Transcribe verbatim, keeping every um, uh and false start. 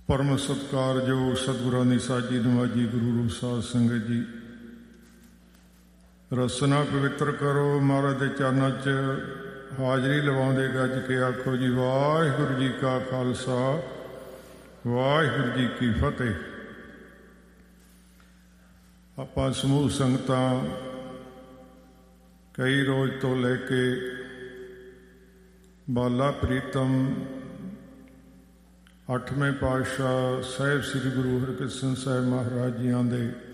ਪਰਮ ਸਤਿਕਾਰਯੋਗ ਸਤਿਗੁਰਾਂ ਦੀ ਸਾਜੀ ਨਿਵਾਜੀ ਗੁਰੂ ਰੂਪ ਸਾਧ ਸੰਗਤ ਜੀ, ਰਸਨਾ ਪਵਿੱਤਰ ਕਰੋ। ਮਹਾਰਾਜ ਦੇ ਚਰਨਾਂ 'ਚ ਹਾਜ਼ਰੀ ਲਵਾਉਂਦੇ ਗੱਜ ਕੇ ਆਖੋ ਜੀ, ਵਾਹਿਗੁਰੂ ਜੀ ਕਾ ਖਾਲਸਾ, ਵਾਹਿਗੁਰੂ ਜੀ ਕੀ ਫਤਿਹ। ਆਪਾਂ ਸਮੂਹ ਸੰਗਤਾਂ ਕਈ ਰੋਜ਼ ਤੋਂ ਲੈ ਕੇ ਬਾਲਾ ਪ੍ਰੀਤਮ ਅੱਠਵੇਂ ਪਾਤਸ਼ਾਹ ਸਾਹਿਬ ਸ੍ਰੀ ਗੁਰੂ ਹਰਿਕ੍ਰਿਸ਼ਨ ਸਾਹਿਬ ਮਹਾਰਾਜ ਜੀਆਂ ਦੇ